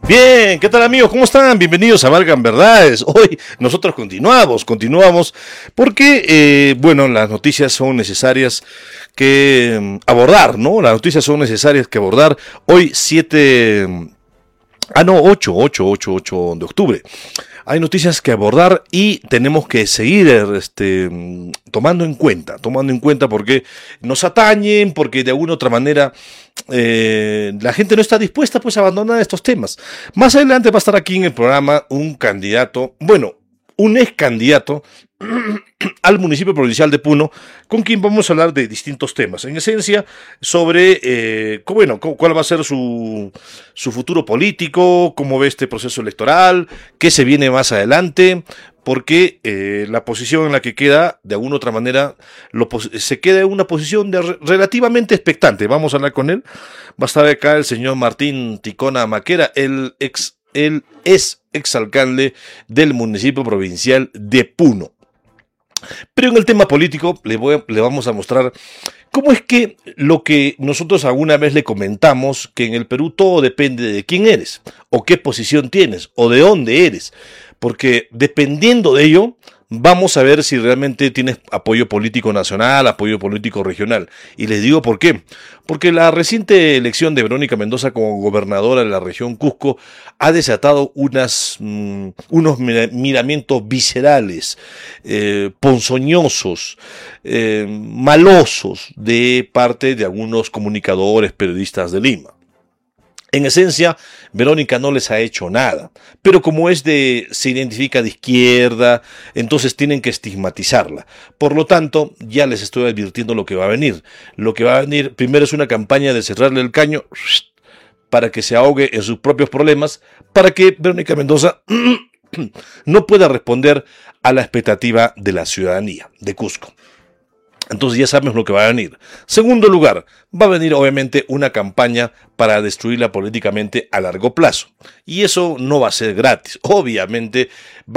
Bien, ¿qué tal amigos? ¿Cómo están? Bienvenidos a Valgan Verdades. Hoy nosotros continuamos, porque, bueno, las noticias son necesarias que abordar, ¿no? Las noticias son necesarias que abordar. Hoy 8 de octubre. Hay noticias que abordar y tenemos que seguir tomando en cuenta porque nos atañen, porque de alguna u otra manera la gente no está dispuesta pues a abandonar estos temas. Más adelante va a estar aquí en el programa un candidato, bueno, un ex candidato al municipio provincial de Puno, con quien vamos a hablar de distintos temas. En esencia, sobre cuál va a ser su futuro político, cómo ve este proceso electoral, qué se viene más adelante, porque la posición en la que queda, de alguna u otra manera, se queda en una posición relativamente expectante. Vamos a hablar con él. Va a estar acá el señor Martín Ticona Maquera, Él es exalcalde del municipio provincial de Puno. Pero en el tema político le vamos a mostrar cómo es que lo que nosotros alguna vez le comentamos, que en el Perú todo depende de quién eres, o qué posición tienes, o de dónde eres, porque dependiendo de ello, vamos a ver si realmente tienes apoyo político nacional, apoyo político regional. Y les digo por qué. Porque la reciente elección de Verónica Mendoza como gobernadora de la región Cusco ha desatado unos miramientos viscerales, ponzoñosos, malosos de parte de algunos comunicadores, periodistas de Lima. En esencia, Verónica no les ha hecho nada, pero como se identifica de izquierda, entonces tienen que estigmatizarla. Por lo tanto, ya les estoy advirtiendo lo que va a venir. Lo que va a venir primero es una campaña de cerrarle el caño para que se ahogue en sus propios problemas, para que Verónica Mendoza no pueda responder a la expectativa de la ciudadanía de Cusco. Entonces ya sabemos lo que va a venir. Segundo lugar, va a venir obviamente una campaña para destruirla políticamente a largo plazo. Y eso no va a ser gratis. Obviamente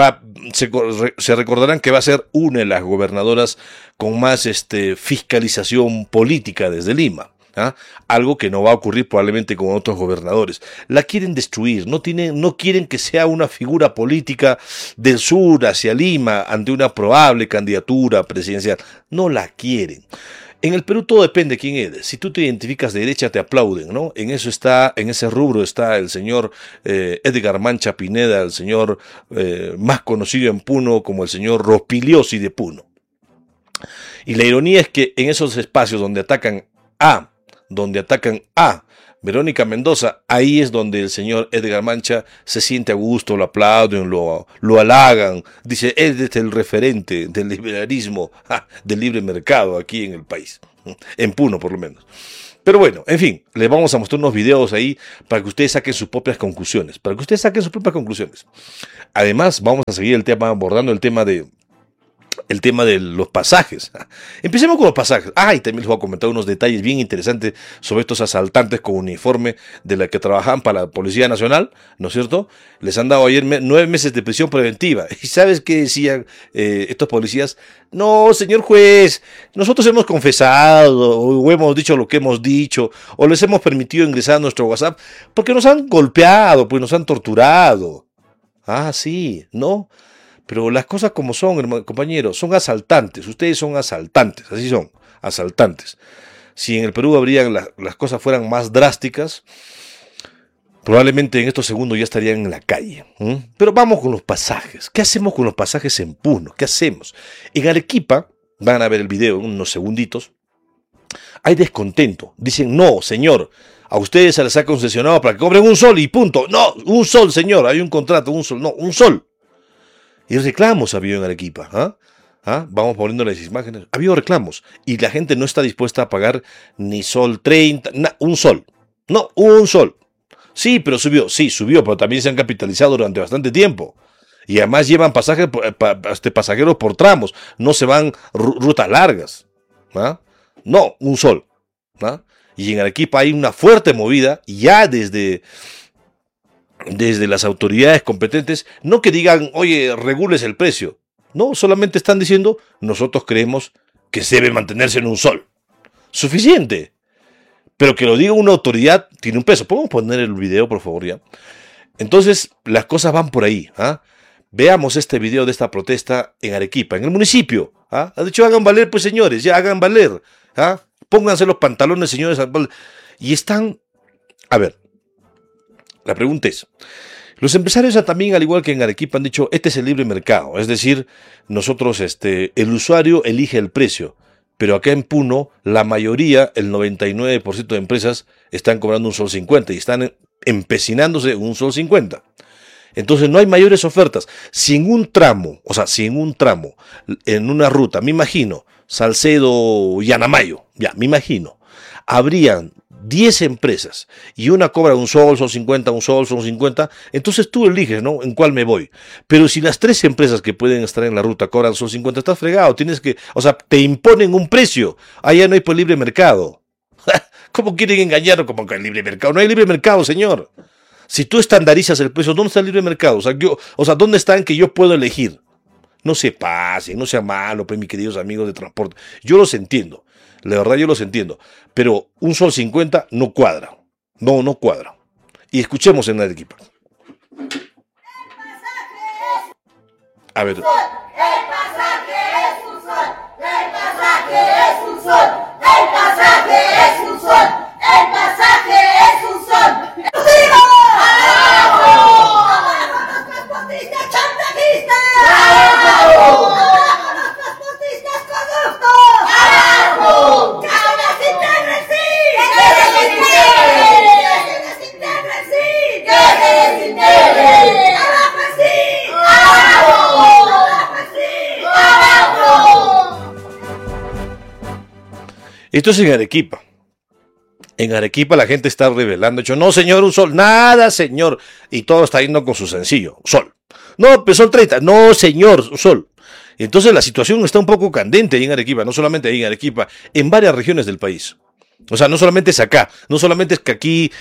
se recordarán que va a ser una de las gobernadoras con más fiscalización política desde Lima. ¿Ah? Algo que no va a ocurrir probablemente con otros gobernadores. La quieren destruir, no quieren que sea una figura política del sur hacia Lima ante una probable candidatura presidencial. No la quieren. En el Perú todo depende de quién eres. Si tú te identificas de derecha, te aplauden, ¿no? En ese rubro está el señor Edgar Mancha Pineda, el señor más conocido en Puno como el señor Rospigliosi de Puno. Y la ironía es que en esos espacios donde atacan a Verónica Mendoza, ahí es donde el señor Edgar Mancha se siente a gusto, lo aplauden, lo halagan, dice, él es el referente del liberalismo, del libre mercado aquí en el país, en Puno por lo menos. Pero bueno, en fin, les vamos a mostrar unos videos ahí para que ustedes saquen sus propias conclusiones, Además, vamos a seguir abordando el tema de los pasajes. Empecemos con los pasajes. Y también les voy a comentar unos detalles bien interesantes sobre estos asaltantes con uniforme de la que trabajaban para la Policía Nacional, ¿no es cierto? Les han dado ayer 9 meses de prisión preventiva. ¿Y sabes qué decían estos policías? No, señor juez, nosotros hemos confesado, o hemos dicho lo que hemos dicho, o les hemos permitido ingresar a nuestro WhatsApp, porque nos han golpeado, pues nos han torturado. Sí, ¿no? Pero las cosas como son, compañeros, son asaltantes. Ustedes son asaltantes, así son, asaltantes. Si en el Perú las cosas fueran más drásticas, probablemente en estos segundos ya estarían en la calle. Pero vamos con los pasajes. ¿Qué hacemos con los pasajes en Puno? ¿Qué hacemos? En Arequipa, van a ver el video en unos segunditos, hay descontento. Dicen, no, señor, a ustedes se les ha concesionado para que cobren un sol y punto. No, un sol, señor, hay un contrato, un sol, no, un sol. Y reclamos ha habido en Arequipa. Vamos poniendo las imágenes. Ha habido reclamos. Y la gente no está dispuesta a pagar ni sol 30, un sol. No, un sol. Sí, pero subió. Sí, subió, pero también se han capitalizado durante bastante tiempo. Y además llevan pasajeros por tramos. No se van rutas largas. No, un sol. Y en Arequipa hay una fuerte movida, ya desde las autoridades competentes, no que digan, oye, regules el precio. No, solamente están diciendo, nosotros creemos que se debe mantenerse en un sol. Suficiente. Pero que lo diga una autoridad tiene un peso. ¿Podemos poner el video, por favor, ya? Entonces, las cosas van por ahí. ¿Ah? Veamos este video de esta protesta en Arequipa, en el municipio. ¿Ah? Ha dicho, hagan valer, pues señores, ya hagan valer. ¿Ah? Pónganse los pantalones, señores. Y están... A ver, la pregunta es, los empresarios también, al igual que en Arequipa, han dicho, este es el libre mercado. Es decir, nosotros, el usuario elige el precio. Pero acá en Puno, la mayoría, el 99% de empresas, están cobrando un sol 50 y están empecinándose en un sol 50. Entonces no hay mayores ofertas. Si en un tramo, en una ruta, me imagino, Salcedo-Yanamayo, ya, me imagino, habrían 10 empresas y una cobra un sol 50, un sol 50, entonces tú eliges, ¿no? En cuál me voy. Pero si las 3 empresas que pueden estar en la ruta cobran sol 50, estás fregado, tienes que, o sea, te imponen un precio. Allá no hay por libre mercado. ¿Cómo quieren engañar? Como que hay libre mercado. No hay libre mercado, señor. Si tú estandarizas el precio, ¿dónde está el libre mercado? O sea, ¿dónde está en que yo puedo elegir? No se pasen, no sea malo, pues, mis queridos amigos de transporte. Yo los entiendo. La verdad yo los entiendo, pero un sol 50 no cuadra, no cuadra. Y escuchemos en Arequipa. A ver. El pasaje es un sol, el pasaje es un sol, el pasaje es un sol, el pasaje es un sol. ¡Abajo! ¡Abajo los transportistas chantajistas! ¡Abajo! ¡Abajo los transportistas corruptos! ¡Abajo! ¡Que se desintegren, sí! ¡Que se desintegren! ¡Que se desintegren, sí! ¡Que se desintegren! ¡Abajo sí! ¡Abajo! ¡Abajo sí! ¡Abajo! Esto es en Arequipa. En Arequipa la gente está revelando, dicho, no señor, un sol, nada señor, y todo está yendo con su sencillo, sol. No, pues son 30, no señor, un sol. Entonces la situación está un poco candente ahí en Arequipa, no solamente ahí en Arequipa, en varias regiones del país. O sea, no solamente es acá, no solamente es que aquí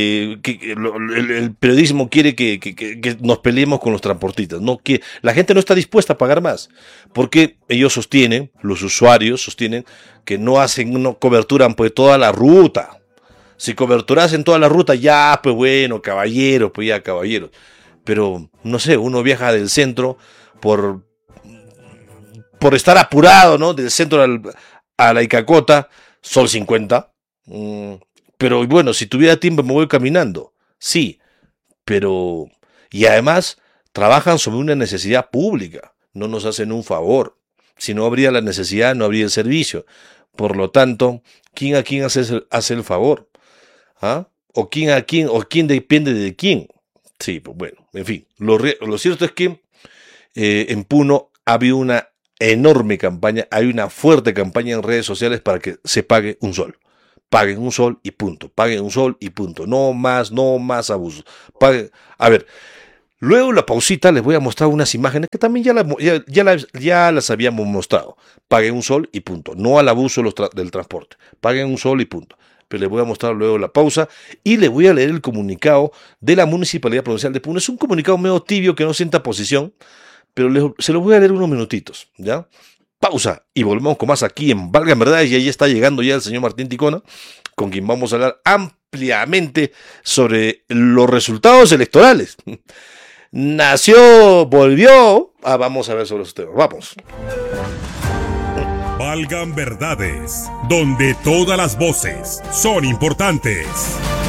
el periodismo quiere que nos peleemos con los transportistas, no, que la gente no está dispuesta a pagar más, porque ellos sostienen, los usuarios sostienen que no hacen, no coberturan pues toda la ruta. Si coberturasen toda la ruta, ya, pues bueno, caballeros, pues ya, caballeros. Pero, no sé, uno viaja del centro por estar apurado, ¿no? Del centro a la Icacota, sol 50. Pero bueno, si tuviera tiempo me voy caminando. Sí, pero... Y además, trabajan sobre una necesidad pública. No nos hacen un favor. Si no habría la necesidad, no habría el servicio. Por lo tanto, ¿quién a quién hace el favor? ¿Ah? ¿O quién depende de quién? Sí, pues bueno, en fin. Lo cierto es que en Puno ha habido una enorme campaña, hay una fuerte campaña en redes sociales para que se pague un sol. Paguen un sol y punto. Paguen un sol y punto. No más abusos. A ver, luego la pausita les voy a mostrar unas imágenes que también ya las habíamos mostrado. Paguen un sol y punto. No al abuso del transporte. Paguen un sol y punto. Pero les voy a mostrar luego la pausa y les voy a leer el comunicado de la Municipalidad Provincial de Puno. Es un comunicado medio tibio que no sienta posición, pero se lo voy a leer unos minutitos, ¿ya? Pausa y volvemos con más aquí en Valga en Verdad. Y ahí está llegando ya el señor Martín Ticona, con quien vamos a hablar ampliamente sobre los resultados electorales. Nació, volvió. Vamos a ver sobre esos temas. Vamos. Valgan Verdades, donde todas las voces son importantes.